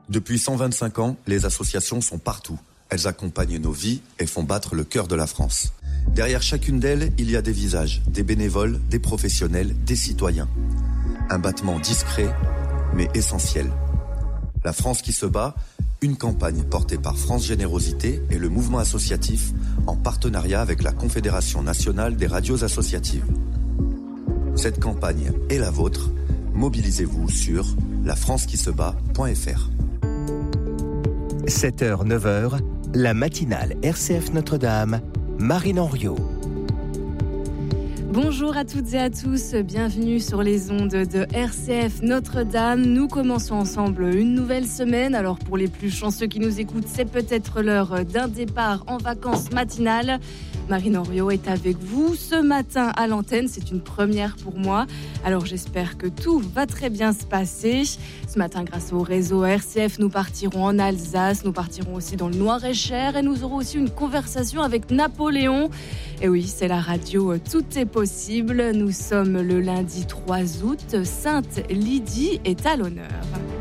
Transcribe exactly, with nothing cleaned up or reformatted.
Depuis cent vingt-cinq ans, les associations sont partout. Elles accompagnent nos vies et font battre le cœur de la France. Derrière chacune d'elles, il y a des visages, des bénévoles, des professionnels, des citoyens. Un battement discret, mais essentiel. La France qui se bat, une campagne portée par France Générosité et le mouvement associatif en partenariat avec la Confédération nationale des radios associatives. Cette campagne est la vôtre. Mobilisez-vous sur la france qui se bat point f r. sept heures neuf heures, la matinale R C F Notre-Dame, Marine Henriot. Bonjour à toutes et à tous, bienvenue sur les ondes de R C F Notre-Dame. Nous commençons ensemble une nouvelle semaine. Alors pour les plus chanceux qui nous écoutent, c'est peut-être l'heure d'un départ en vacances matinales. Marine Henriot est avec vous ce matin à l'antenne, c'est une première pour moi. Alors j'espère que tout va très bien se passer. Ce matin, grâce au réseau R C F, nous partirons en Alsace, nous partirons aussi dans le Loir-et-Cher et nous aurons aussi une conversation avec Napoléon. Et oui, c'est la radio, tout est possible. Nous sommes le lundi trois août, Sainte Lydie est à l'honneur.